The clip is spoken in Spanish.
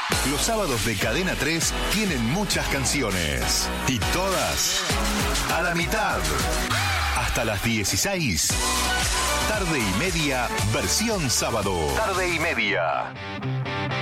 Los sábados de Cadena 3 tienen muchas canciones. Y todas a la mitad. Hasta las 16. Tarde y media, versión sábado. Tarde y media.